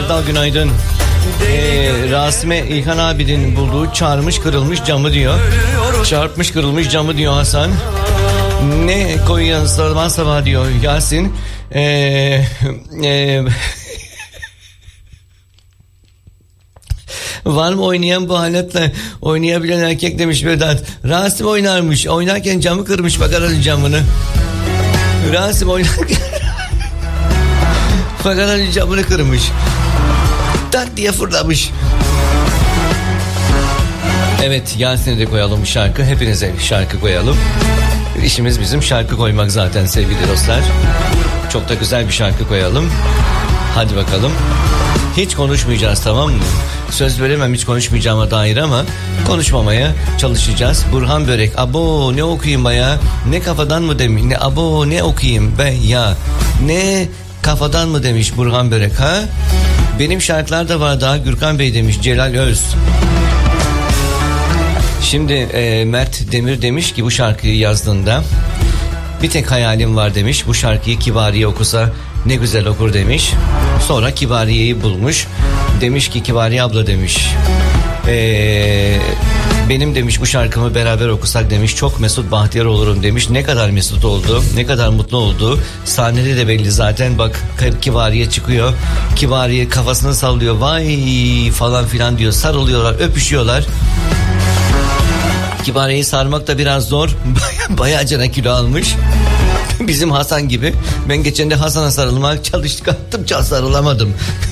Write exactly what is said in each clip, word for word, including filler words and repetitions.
Erdal günaydın. Ee, Rasime İlhan abinin bulduğu çarpmış kırılmış camı diyor. Çarpmış kırılmış camı diyor Hasan. Ne koyuyorsun sabah sabah diyor Yasin. Eee... E, Var mı oynayan bu haletle oynayabilen erkek demiş Vedat. Rasim oynarmış. Oynarken camı kırmış, bak aracın camını. Rasim oynarken bak aracın camını kırmış. Tak diye fırlamış. Evet, Yasin'e de koyalım bir şarkı. Hepinize bir şarkı koyalım. İşimiz bizim şarkı koymak zaten sevgili dostlar. Çok da güzel bir şarkı koyalım. Hadi bakalım. Hiç konuşmayacağız, tamam mı? Söz veremem hiç konuşmayacağıma dair ama konuşmamaya çalışacağız. Burhan Börek, abo ne okuyayım be ya? Ne kafadan mı demiş? Ne abo ne okuyayım be ya? Ne kafadan mı demiş Burhan Börek ha? Benim şarkılar da var daha Gürkan Bey demiş Celal Öz. Şimdi e, Mert Demir demiş ki bu şarkıyı yazdığında bir tek hayalim var demiş. Bu şarkıyı Kibariye okusa ne güzel okur demiş. Sonra Kibariye'yi bulmuş. Demiş ki Kibariye abla demiş. Ee, benim demiş bu şarkımı beraber okusak demiş. Çok mesut bahtiyar olurum demiş. Ne kadar mesut oldu. Ne kadar mutlu oldu. Sahnede de belli zaten. Bak Kibariye çıkıyor. Kibariye kafasını sallıyor. Vay falan filan diyor. Sarılıyorlar, öpüşüyorlar. Kibariye'yi sarmak da biraz zor. Bayağı cana kilo almış. Bizim Hasan gibi. Ben geçen de Hasan'a sarılmak çalıştık, attım, sarılamadım.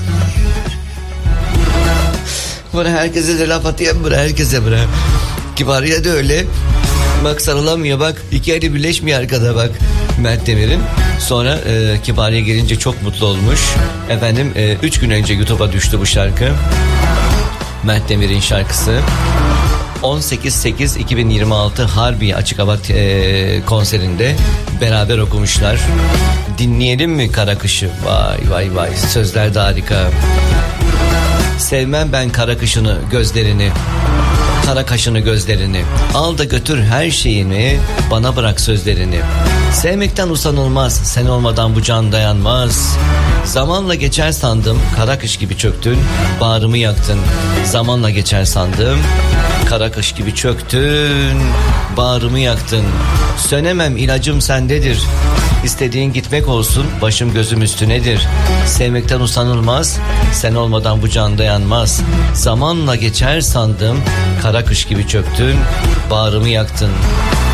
Bana herkese de laf atayım, bırak herkese bırak. Kibariye de öyle. Bak sarılamıyor, bak iki eli birleşmiyor arkada bak. Mert Demir'in. Sonra e, Kibariye gelince çok mutlu olmuş. Efendim e, üç gün önce YouTube'a düştü bu şarkı. Mert Demir'in şarkısı. on sekiz sekiz iki bin yirmi altı Harbiye Açık Hava e, konserinde beraber okumuşlar. Dinleyelim mi Kara Kış'ı? Vay vay vay, sözler de harika. Sevmem ben kara kışını, gözlerini, kara kaşını, gözlerini. Al da götür her şeyini, bana bırak sözlerini. Sevmekten usanılmaz, sen olmadan bu can dayanmaz. Zamanla geçer sandım, kara kış gibi çöktün, bağrımı yaktın. Zamanla geçer sandım, kara kış gibi çöktün, bağrımı yaktın. Sönemem, ilacım sendedir. İstediğin gitmek olsun, başım gözüm üstünedir. Sevmekten usanılmaz, sen olmadan bu can dayanmaz. Zamanla geçer sandım, kara kış gibi çöktün, bağrımı yaktın.